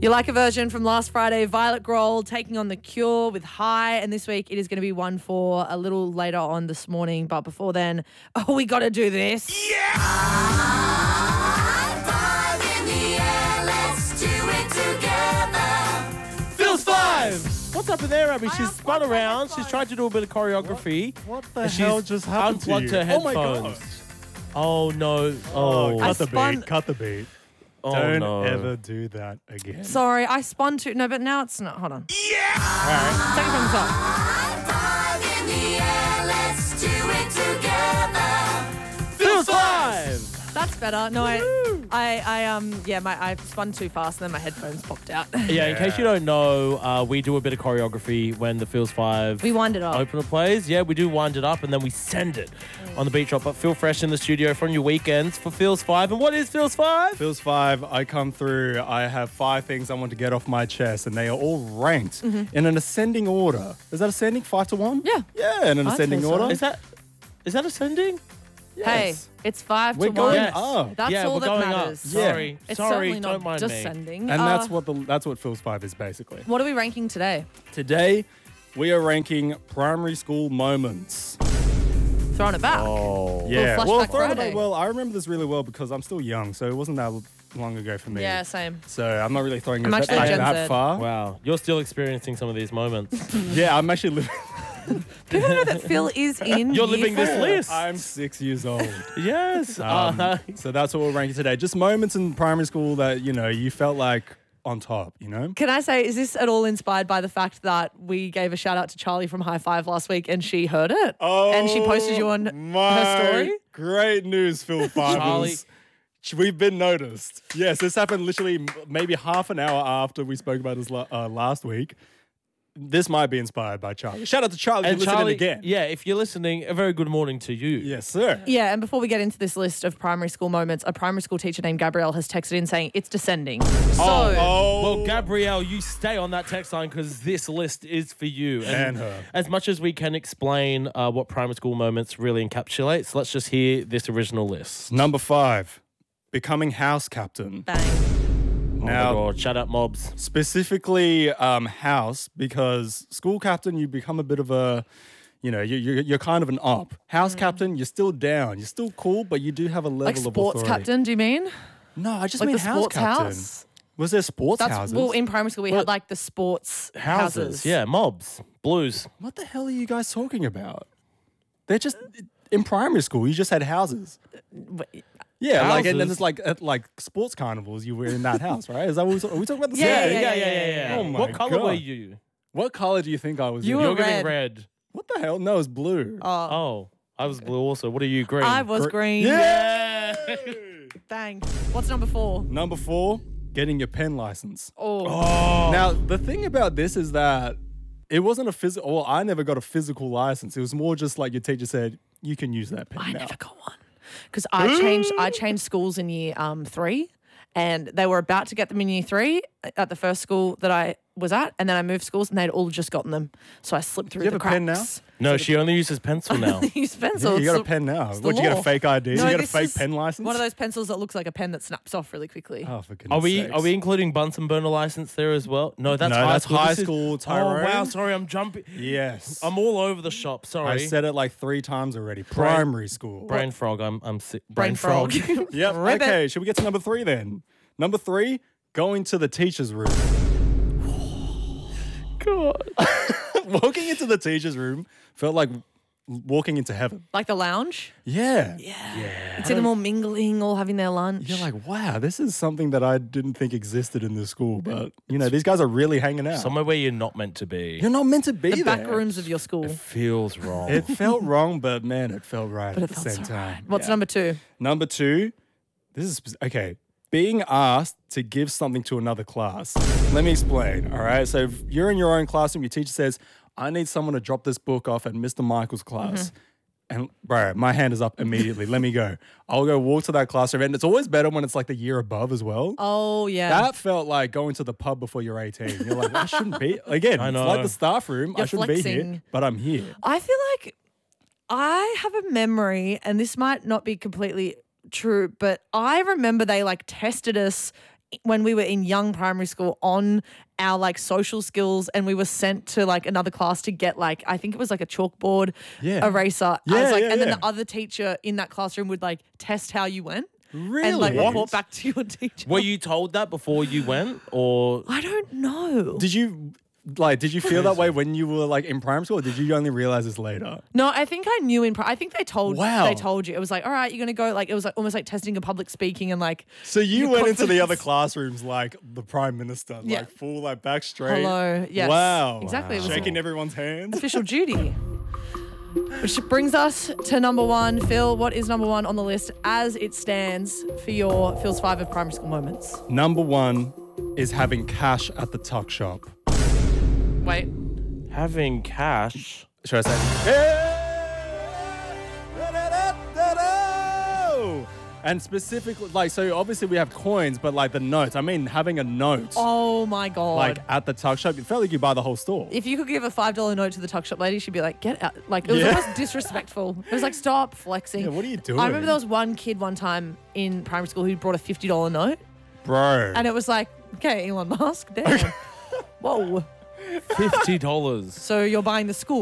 You like a version from last Friday, Violet Grohl taking on The Cure with High, and this week it is going to be one for a little later on this morning. But before then, we got to do this. Yeah! Five in the air, let's do it together. Phil's Five! What's up in there, Abby? She's spun around. She's tried to do a bit of choreography. What the and hell she's just happened to unplugged you? her Oh my headphones. God. Oh, no. Oh, I Cut the spun- beat. Cut the beat. oh Don't no. ever do that again. Sorry, I spun too. No, but now it's not. Hold on. Yeah! Take it from the top. Five in the air, let's do it together. Phil's Five! That's better. No, I spun too fast and then my headphones popped out. Yeah, in case you don't know, we do a bit of choreography when the Phil's Five We wind it up. opener plays. Yeah, we do wind it up and then we send it on the beat drop. But feel fresh in the studio from your weekends for Phil's Five. And what is Phil's Five? Phil's Five, I come through. I have 5 things I want to get off my chest, and they are all ranked in an ascending order. Is that ascending 5 to 1? Yeah. Yeah, in an I'd ascending say so. order. Is that ascending? Hey, Yes. it's 5 We're to 1. going Yes. up. That's yeah, all we're that going matters. up. Sorry. It's Sorry, certainly don't not mind me. descending. And that's what Phil's Five is basically. What are we ranking today? Today, we are ranking primary school moments. Throwing it back. Oh. Yeah. flashback Well, throw it Friday. back. Well, I remember this really well because I'm still young, so it wasn't that long ago for me. Yeah, same. So I'm not really throwing I'm it actually back Gen that Z. far. Wow. You're still experiencing some of these moments. Yeah, I'm actually living. People know that Phil is in You're year living this 4. list. I'm 6 years old. Yes. So that's what we're ranking today. Just moments in primary school that, you felt like on top, Can I say, is this at all inspired by the fact that we gave a shout out to Charlie from High Five last week and she heard it? And she posted you on her story? Great news, Phil Fivers. We've been noticed. Yes, this happened literally maybe half an hour after we spoke about this last week. This might be inspired by Charlie. Shout out to Charlie for listening again. Yeah, if you're listening, a very good morning to you. Yes, sir. Yeah, and before we get into this list of primary school moments, a primary school teacher named Gabrielle has texted in saying it's descending. So, Well, Gabrielle, you stay on that text line because this list is for you. And her. As much as we can explain what primary school moments really encapsulates, let's just hear this original list. Number 5, becoming house captain. bang. Oh Now- my God, shut up, mobs. Specifically house, because school captain, you become a bit of a, you're kind of an op. House captain, you're still down. You're still cool, but you do have a level Like of sports authority. captain, do you mean? No, I just Like mean the house sports captain. house? Was there sports That's houses? well, in primary school we had like the sports houses. Yeah, mobs, blues. What the hell are you guys talking about? They're just in primary school. You just had houses. Yeah, like and then Houses? it's like at like sports carnivals. You were in that house, right? Is that what are we talking about? The Yeah, same? yeah. Oh my What color God. were you? What color do you think I was? You in? were You're giving red. red. What the hell? No, it's blue. Oh, I was blue also. What are you, green? I was green. Yeah. Bang. What's number 4? Number 4, getting your pen license. Oh. Now, the thing about this is that it wasn't a physical. Well, I never got a physical license. It was more just like your teacher said, you can use that pen I now. never got one because I changed schools in year 3, and they were about to get them in year 3 at the first school that I was at, and then I moved schools and they'd all just gotten them, so I slipped through You the have a pen cracks. No, she only uses pencil now. Use pencils. Yeah, you got a pen now. the What, you get law. a fake ID? No, you get a this fake is pen license? One of those pencils that looks like a pen that snaps off really quickly. Oh, for goodness Are we sakes. including Bunsen burner license there as well? No, that's No, high that's school. high This is- school, Oh Tyrone. wow, sorry, I'm jumping. Yes. I'm all over the shop. Sorry. I said it like 3 times already. Primary school. brain frog. I'm sick. Brain frog. Yep. Ribbit. Okay, should we get to number 3 then? Number 3, going to the teacher's room. God. Walking into the teacher's room felt like walking into heaven. Like the lounge. Yeah. You see them all mingling, all having their lunch. You're like, wow, this is something that I didn't think existed in this school. But, these guys are really hanging out. Somewhere where you're not meant to be. You're not meant to be the there. back rooms of your school. Feels wrong. It felt wrong, but man, it felt right But at it the felt same so time. right. What's Yeah. number 2? Number 2, this is okay. Being asked to give something to another class. Let me explain. All right. So if you're in your own classroom, your teacher says, I need someone to drop this book off at Mr. Michael's class. And bro, my hand is up immediately. Let me go. I'll go walk to that classroom. And it's always better when it's like the year above as well. Oh, yeah. That felt like going to the pub before you're 18. You're like, I shouldn't be. Again, I it's know. like the staff room. I You're shouldn't be here, flexing. but I'm here. I feel like I have a memory, and this might not be completely true, but I remember they like tested us when we were in young primary school on our like social skills, and we were sent to like another class to get like, I think it was like a chalkboard Yeah. eraser. Yeah, as, like, yeah, and then yeah. the other teacher in that classroom would like test how you went. Really? And like What? report back to your teacher. Were you told that before you went, or I don't know. Did you feel that way when you were like in primary school, or did you only realize this later? No, I think I knew I think they told Wow. they told you. It was like, all right, you're gonna go, like it was like almost like testing your public speaking and like So you your went into the other confidence. classrooms like the prime minister, Yeah. like full, like back straight. Hello. Yes. Wow. Exactly. It was Shaking everyone's hands. official duty. Which brings us to number one. Phil, what is number one on the list as it stands for your Phil's 5 of primary school moments? Number one is having cash at the tuck shop. Wait. having cash? Should I say? And specifically, like, so obviously we have coins, but like the notes. I mean, having a note, Oh my God. like at the tuck shop, it felt like you buy the whole store. if you could give a $5 note to the tuck shop lady, she'd be like, get out. Like, it was Yeah. almost disrespectful. It was like, stop flexing. Yeah, what are you doing? I remember there was one kid one time in primary school who brought a $50 note. Bro. And it was like, okay, Elon Musk, damn. Whoa. $50. So you're buying the school.